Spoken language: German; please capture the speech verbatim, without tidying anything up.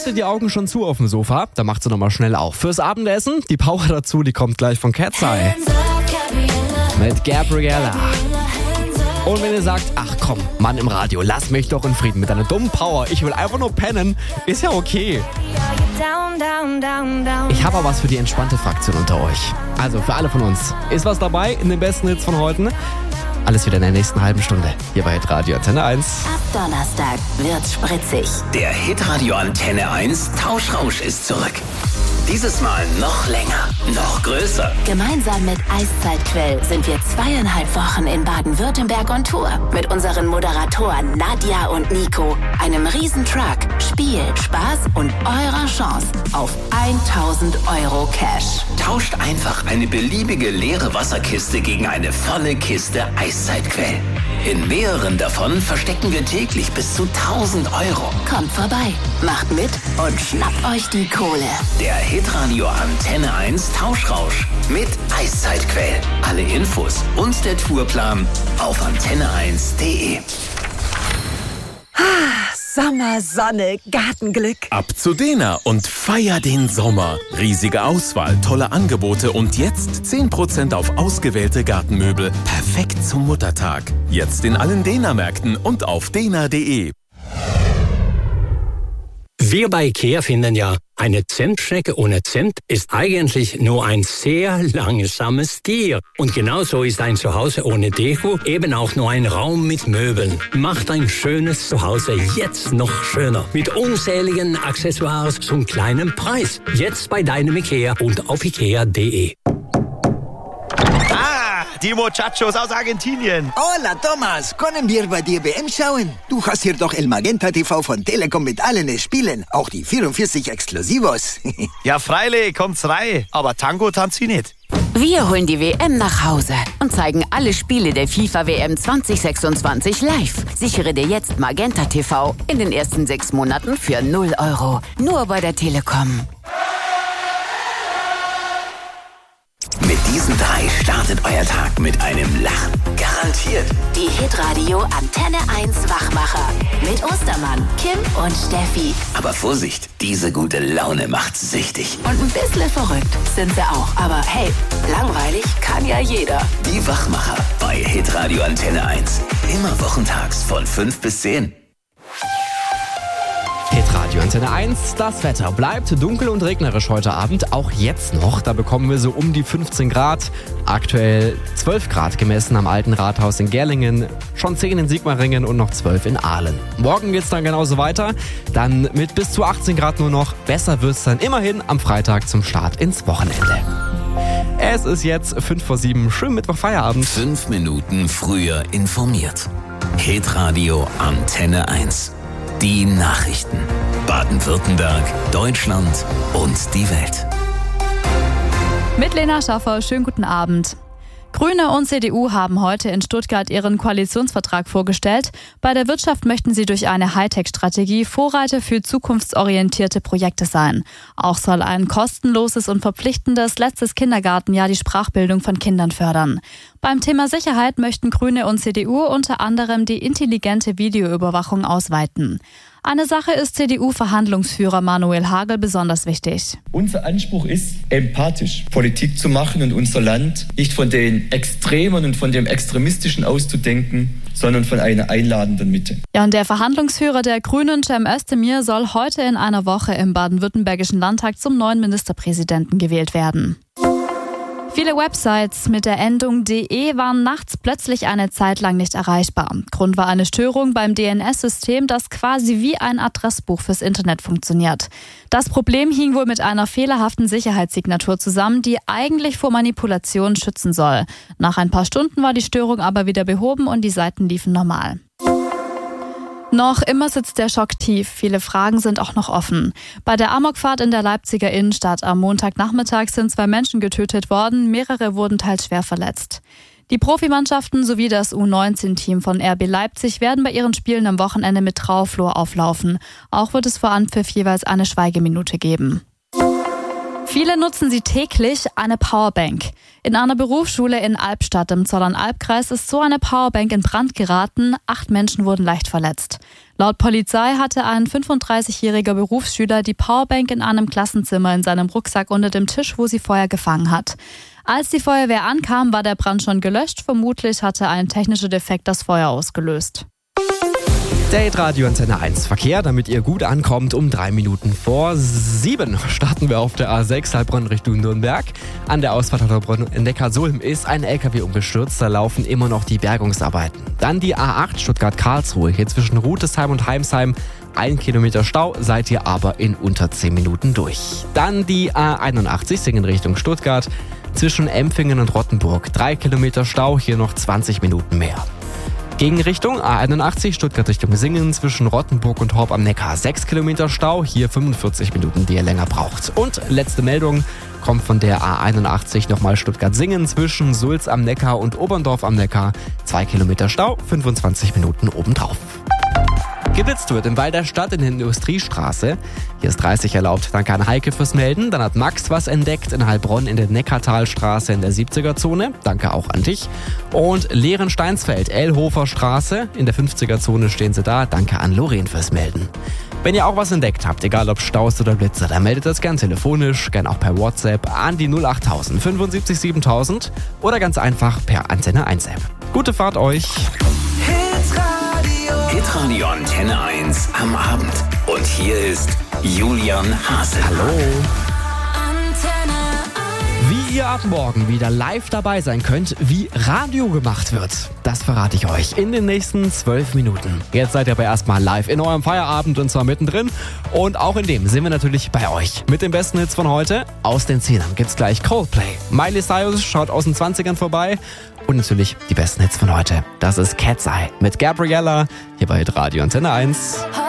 hatte die Augen schon zu auf dem Sofa, da macht sie nochmal schnell auf. Fürs Abendessen, die Power dazu, die kommt gleich von Cat's Eye. Mit Gabriella. Und wenn ihr sagt, ach komm, Mann im Radio, lass mich doch in Frieden mit deiner dummen Power, ich will einfach nur pennen, ist ja okay. Ich habe aber was für die entspannte Fraktion unter euch. Also für alle von uns. Ist was dabei in den besten Hits von heute? Alles wieder in der nächsten halben Stunde. Hier bei Hitradio Antenne eins. Ab Donnerstag wird's spritzig. Der Hitradio Antenne eins Tauschrausch ist zurück. Dieses Mal noch länger, noch größer. Gemeinsam mit Eiszeitquell sind wir zweieinhalb Wochen in Baden-Württemberg on Tour. Mit unseren Moderatoren Nadja und Nico, einem Riesentruck, Spiel, Spaß und eurer Chance auf tausend Euro Cash. Tauscht einfach eine beliebige leere Wasserkiste gegen eine volle Kiste Eiszeitquell. In mehreren davon verstecken wir täglich bis zu tausend Euro. Kommt vorbei, macht mit und schnappt euch die Kohle. Der Hitradio Antenne eins Tauschrausch mit Eiszeitquell. Alle Infos und der Tourplan auf antenne eins punkt de. Sommer, Sonne, Gartenglück. Ab zu Dena und feier den Sommer. Riesige Auswahl, tolle Angebote und jetzt zehn Prozent auf ausgewählte Gartenmöbel. Perfekt zum Muttertag. Jetzt in allen Dena-Märkten und auf dena punkt de. Wir bei IKEA finden ja, eine Zentschnecke ohne Zent ist eigentlich nur ein sehr langsames Tier. Und genauso ist ein Zuhause ohne Deko eben auch nur ein Raum mit Möbeln. Macht ein schönes Zuhause jetzt noch schöner. Mit unzähligen Accessoires zum kleinen Preis. Jetzt bei deinem IKEA und auf ikea punkt de. Die Muchachos aus Argentinien. Hola, Thomas. Können wir bei dir W M schauen? Du hast hier doch El Magenta T V von Telekom mit allen Spielen. Auch die vierundvierzig Exklusivos. Ja, freilich, kommt's rein. Aber Tango tanzt sie nicht. Wir holen die W M nach Hause und zeigen alle Spiele der FIFA W M zwanzig sechsundzwanzig live. Sichere dir jetzt Magenta T V in den ersten sechs Monaten für null Euro. Nur bei der Telekom. Mit diesen drei startet euer Tag mit einem Lachen. Garantiert. Die Hitradio Antenne eins Wachmacher. Mit Ostermann, Kim und Steffi. Aber Vorsicht, diese gute Laune macht süchtig. Und ein bisschen verrückt sind sie auch. Aber hey, langweilig kann ja jeder. Die Wachmacher bei Hitradio Antenne eins. Immer wochentags von fünf bis zehn. Hitradio Antenne eins, das Wetter bleibt dunkel und regnerisch heute Abend, auch jetzt noch. Da bekommen wir so um die fünfzehn Grad, aktuell zwölf Grad gemessen am Alten Rathaus in Gerlingen, schon zehn in Sigmaringen und noch zwölf in Aalen. Morgen geht's dann genauso weiter, dann mit bis zu achtzehn Grad nur noch. Besser wird's dann immerhin am Freitag zum Start ins Wochenende. Es ist jetzt fünf vor sieben, schönen Mittwoch Feierabend. Fünf Minuten früher informiert. Hitradio Antenne eins. Die Nachrichten. Baden-Württemberg, Deutschland und die Welt. Mit Lena Schaffer, schönen guten Abend. Grüne und C D U haben heute in Stuttgart ihren Koalitionsvertrag vorgestellt. Bei der Wirtschaft möchten sie durch eine Hightech-Strategie Vorreiter für zukunftsorientierte Projekte sein. Auch soll ein kostenloses und verpflichtendes letztes Kindergartenjahr die Sprachbildung von Kindern fördern. Beim Thema Sicherheit möchten Grüne und C D U unter anderem die intelligente Videoüberwachung ausweiten. Eine Sache ist C D U-Verhandlungsführer Manuel Hagel besonders wichtig. Unser Anspruch ist, empathisch Politik zu machen und unser Land nicht von den Extremen und von dem Extremistischen auszudenken, sondern von einer einladenden Mitte. Ja, und der Verhandlungsführer der Grünen, Cem Özdemir, soll heute in einer Woche im baden-württembergischen Landtag zum neuen Ministerpräsidenten gewählt werden. Viele Websites mit der Endung .de waren nachts plötzlich eine Zeit lang nicht erreichbar. Grund war eine Störung beim D N S-System, das quasi wie ein Adressbuch fürs Internet funktioniert. Das Problem hing wohl mit einer fehlerhaften Sicherheitssignatur zusammen, die eigentlich vor Manipulationen schützen soll. Nach ein paar Stunden war die Störung aber wieder behoben und die Seiten liefen normal. Noch immer sitzt der Schock tief. Viele Fragen sind auch noch offen. Bei der Amokfahrt in der Leipziger Innenstadt am Montagnachmittag sind zwei Menschen getötet worden, mehrere wurden teils schwer verletzt. Die Profimannschaften sowie das U neunzehn Team von R B Leipzig werden bei ihren Spielen am Wochenende mit Trauerflor auflaufen. Auch wird es vor Anpfiff jeweils eine Schweigeminute geben. Viele nutzen sie täglich, eine Powerbank. In einer Berufsschule in Albstadt im Zollern-Albkreis ist so eine Powerbank in Brand geraten. Acht Menschen wurden leicht verletzt. Laut Polizei hatte ein fünfunddreißigjähriger Berufsschüler die Powerbank in einem Klassenzimmer in seinem Rucksack unter dem Tisch, wo sie Feuer gefangen hat. Als die Feuerwehr ankam, war der Brand schon gelöscht. Vermutlich hatte ein technischer Defekt das Feuer ausgelöst. Der Hitradio Antenne eins Verkehr, damit ihr gut ankommt, um drei Minuten vor sieben starten wir auf der A sechs Heilbronn Richtung Nürnberg. An der Ausfahrt Heilbronn in Neckarsulm ist ein L K W umgestürzt, da laufen immer noch die Bergungsarbeiten. Dann die A acht Stuttgart-Karlsruhe, hier zwischen Rutesheim und Heimsheim. Ein Kilometer Stau, seid ihr aber in unter zehn Minuten durch. Dann die A einundachtzig Singen Richtung Stuttgart, zwischen Empfingen und Rottenburg. Drei Kilometer Stau, hier noch zwanzig Minuten mehr. Gegenrichtung A einundachtzig Stuttgart Richtung Singen zwischen Rottenburg und Horb am Neckar. Sechs Kilometer Stau, hier fünfundvierzig Minuten, die ihr länger braucht. Und letzte Meldung kommt von der A einundachtzig nochmal Stuttgart-Singen zwischen Sulz am Neckar und Oberndorf am Neckar. Zwei Kilometer Stau, fünfundzwanzig Minuten obendrauf. Geblitzt wird im Wald der Stadt in der Industriestraße. Hier ist dreißig erlaubt. Danke an Heike fürs Melden. Dann hat Max was entdeckt in Heilbronn in der Neckartalstraße in der siebziger-Zone. Danke auch an dich. Und Lehrensteinsfeld, Elhofer Straße. In der fünfziger-Zone stehen sie da. Danke an Lorraine fürs Melden. Wenn ihr auch was entdeckt habt, egal ob Staus oder Blitzer, dann meldet das gern telefonisch, gern auch per WhatsApp an die null acht null null null fünfundsiebzig siebentausend oder ganz einfach per Antenne eins App. Gute Fahrt euch! Hitradio Antenne eins am Abend. Und hier ist Julian Hasel. Hallo. Wie ihr ab morgen wieder live dabei sein könnt, wie Radio gemacht wird, das verrate ich euch in den nächsten zwölf Minuten. Jetzt seid ihr aber erstmal live in eurem Feierabend und zwar mittendrin. Und auch in dem sind wir natürlich bei euch. Mit den besten Hits von heute. Aus den Zehnern gibt's gleich Coldplay. Miley Cyrus schaut aus den zwanzigern vorbei. Und natürlich die besten Hits von heute. Das ist Cat's Eye mit Gabriella hier bei Radio Antenne eins.